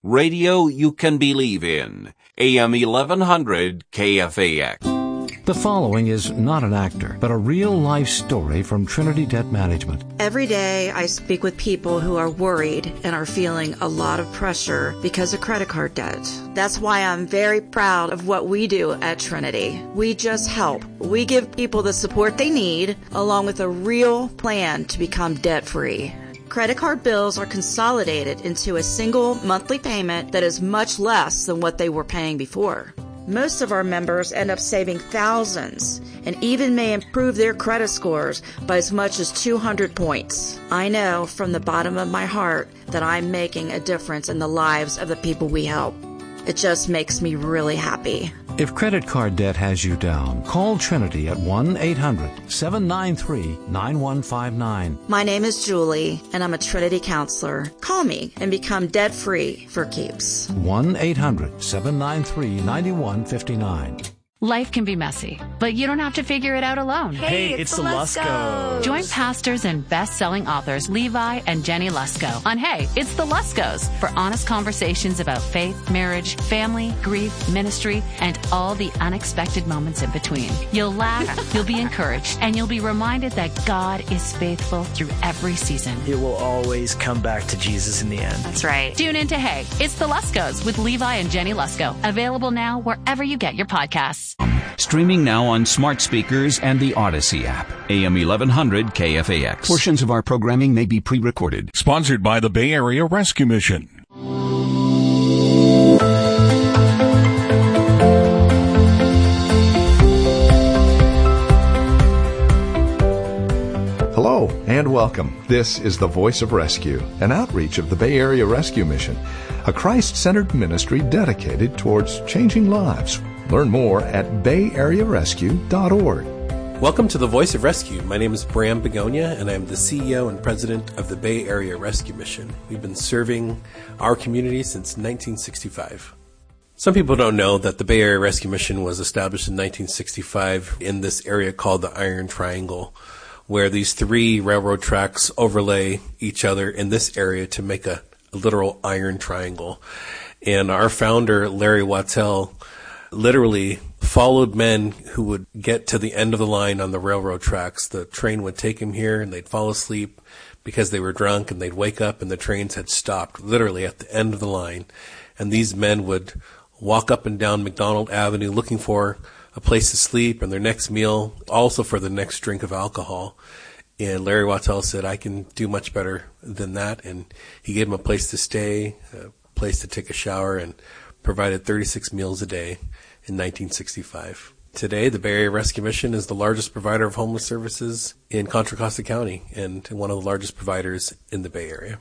Radio you can believe in. AM 1100 KFAX. The following is not an actor, but a real-life story from Trinity Debt Management. Every day I speak with people who are worried and are feeling a lot of pressure because of credit card debt. That's why I'm very proud of what we do at Trinity. We just help. We give people the support they need, along with a real plan to become debt-free. Credit card bills are consolidated into a single monthly payment that is much less than what they were paying before. Most of our members end up saving thousands and even may improve their credit scores by as much as 200 points. I know from the bottom of my heart that I'm making a difference in the lives of the people we help. It just makes me really happy. If credit card debt has you down, call Trinity at 1-800-793-9159. My name is Julie, and I'm a Trinity counselor. Call me and become debt-free for keeps. 1-800-793-9159. Life can be messy, but you don't have to figure it out alone. Hey, it's the Luskos. Join pastors and best-selling authors Levi and Jenny Lusko on Hey, It's the Luskos for honest conversations about faith, marriage, family, grief, ministry, and all the unexpected moments in between. You'll laugh, you'll be encouraged, and you'll be reminded that God is faithful through every season. It will always come back to Jesus in the end. That's right. Tune in to Hey, It's the Luskos with Levi and Jenny Lusko. Available now wherever you get your podcasts. Streaming now on smart speakers and the Odyssey app. AM 1100 KFAX. Portions of our programming may be pre-recorded. Sponsored by the Bay Area Rescue Mission. Hello and welcome. This is the Voice of Rescue, an outreach of the Bay Area Rescue Mission, a Christ-centered ministry dedicated towards changing lives. Learn more at bayarearescue.org. Welcome to the Voice of Rescue. My name is Bram Begonia, and I'm the CEO and president of the Bay Area Rescue Mission. We've been serving our community since 1965. Some people don't know that the Bay Area Rescue Mission was established in 1965 in this area called the Iron Triangle, where these three railroad tracks overlay each other in this area to make a literal iron triangle. And our founder, Larry Wattell, literally followed men who would get to the end of the line on the railroad tracks. The train would take them here and they'd fall asleep because they were drunk, and they'd wake up and the trains had stopped literally at the end of the line. And these men would walk up and down McDonald Avenue looking for a place to sleep and their next meal, also for the next drink of alcohol. And Larry Wattell said, I can do much better than that. And he gave them a place to stay, a place to take a shower, and provided 36 meals a day in 1965. Today, the Bay Area Rescue Mission is the largest provider of homeless services in Contra Costa County and one of the largest providers in the Bay Area.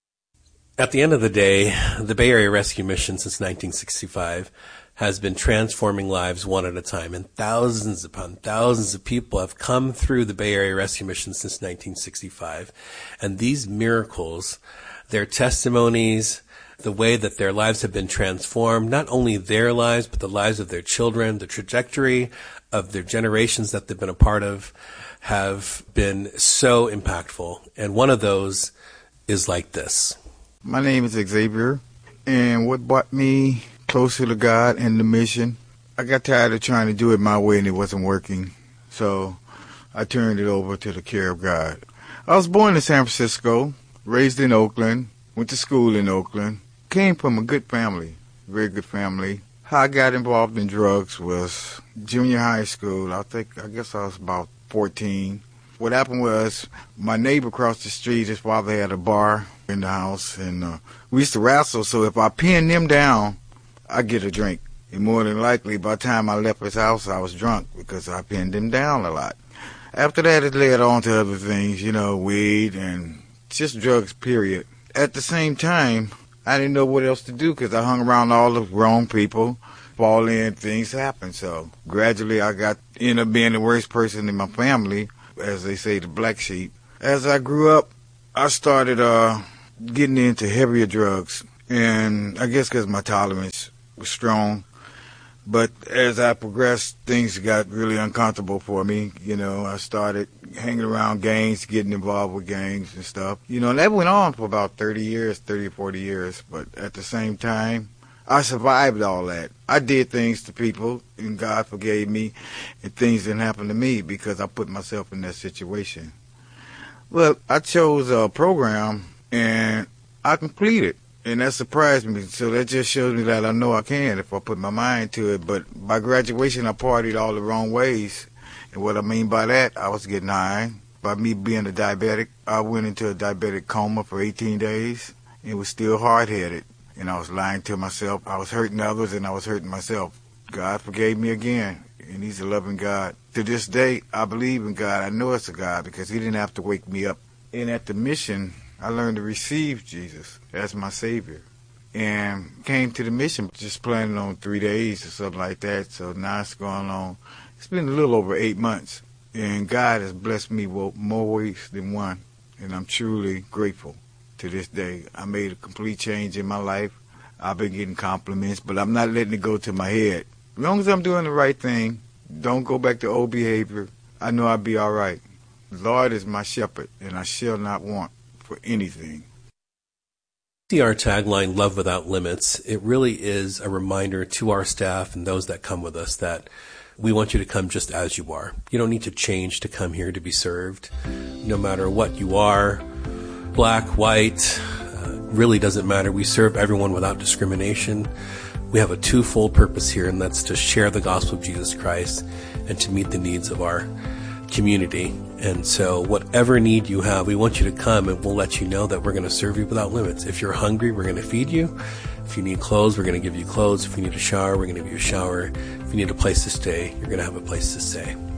At the end of the day, the Bay Area Rescue Mission since 1965 has been transforming lives one at a time, and thousands upon thousands of people have come through the Bay Area Rescue Mission since 1965. And these miracles, their testimonies, the way that their lives have been transformed, not only their lives, but the lives of their children, the trajectory of their generations that they've been a part of, have been so impactful. And one of those is like this. My name is Xavier, and what brought me closer to God and the mission, I got tired of trying to do it my way and it wasn't working. So I turned it over to the care of God. I was born in San Francisco, raised in Oakland, went to school in Oakland. Came from a good family, very good family. How I got involved in drugs was junior high school. I guess I was about 14. What happened was my neighbor across the street, his father had a bar in the house, and we used to wrestle. So if I pinned him down, I'd get a drink. And more than likely, by the time I left his house, I was drunk because I pinned him down a lot. After that, it led on to other things, weed and just drugs, period. At the same time, I didn't know what else to do because I hung around all the wrong people, fall in, things happen. So gradually I ended up being the worst person in my family, as they say, the black sheep. As I grew up, I started getting into heavier drugs. And I guess because my tolerance was strong, But as I progressed, things got really uncomfortable for me. I started hanging around gangs, getting involved with gangs and stuff. And that went on for about 30 or 40 years. But at the same time, I survived all that. I did things to people, and God forgave me, and things didn't happen to me because I put myself in that situation. Well, I chose a program, and I completed. And that surprised me. So that just shows me that I know I can if I put my mind to it. But by graduation, I partied all the wrong ways. And what I mean by that, I was getting high. By me being a diabetic, I went into a diabetic coma for 18 days and was still hard-headed. And I was lying to myself. I was hurting others and I was hurting myself. God forgave me again. And He's a loving God. To this day, I believe in God. I know it's a God because He didn't have to wake me up. And at the mission, I learned to receive Jesus as my Savior and came to the mission just planning on 3 days or something like that. So now it's going on. It's been a little over 8 months, and God has blessed me more ways than one, and I'm truly grateful to this day. I made a complete change in my life. I've been getting compliments, but I'm not letting it go to my head. As long as I'm doing the right thing, don't go back to old behavior, I know I'll be all right. The Lord is my shepherd, and I shall not want for anything. See our tagline, Love Without Limits. It really is a reminder to our staff and those that come with us that we want you to come just as you are. You don't need to change to come here to be served. No matter what you are, black, white, really doesn't matter. We serve everyone without discrimination. We have a twofold purpose here, and that's to share the gospel of Jesus Christ and to meet the needs of our community. And so whatever need you have, we want you to come, and we'll let you know that we're going to serve you without limits. If you're hungry, we're going to feed you. If you need clothes, we're going to give you clothes. If you need a shower, we're going to give you a shower. If you need a place to stay, you're going to have a place to stay.